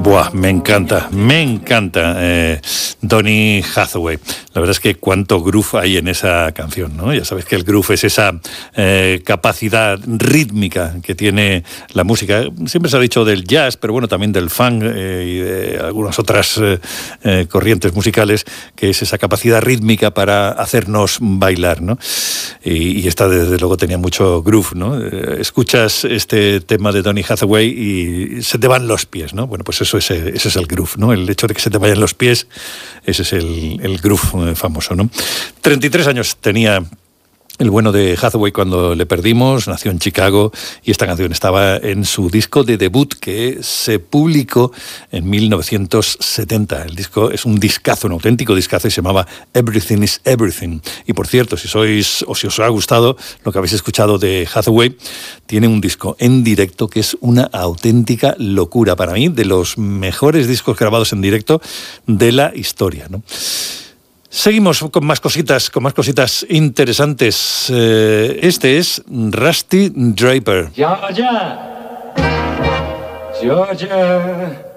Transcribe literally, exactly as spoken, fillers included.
Buah, me encanta, me encanta eh, Donny Hathaway. La verdad es que cuánto groove hay en esa canción, ¿no? Ya sabes que el groove es esa eh, capacidad rítmica que tiene la música. Siempre se ha dicho del jazz, pero bueno, también del funk eh, y de algunas otras eh, eh, corrientes musicales, que es esa capacidad rítmica para hacernos bailar, ¿no? Y, y esta desde luego tenía mucho groove, ¿no? Eh, escuchas este tema de Donny Hathaway y se te van los pies, ¿no? Bueno, pues eso es, ese es el groove, ¿no? El hecho de que se te vayan los pies, ese es el, el groove famoso, ¿no? treinta y tres años tenía el bueno de Hathaway cuando le perdimos, nació en Chicago y esta canción estaba en su disco de debut que se publicó en mil novecientos setenta. El disco es un discazo, un auténtico discazo y se llamaba Everything is Everything. Y por cierto, si sois o si os ha gustado lo que habéis escuchado de Hathaway, tiene un disco en directo que es una auténtica locura para mí, de los mejores discos grabados en directo de la historia, ¿no? Seguimos con más cositas, con más cositas interesantes. Eh, este es Rusty Draper. Georgia, Georgia.